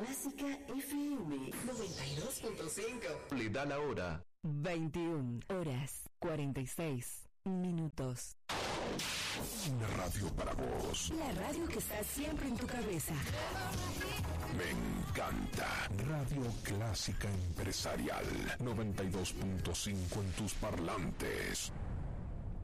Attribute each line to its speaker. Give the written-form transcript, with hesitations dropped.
Speaker 1: Clásica FM 92.5.
Speaker 2: Le da la hora.
Speaker 3: 21 horas 46 minutos.
Speaker 4: Una radio para vos.
Speaker 3: La radio que está siempre en tu cabeza.
Speaker 4: Me encanta. Radio Clásica Empresarial 92.5 en tus parlantes.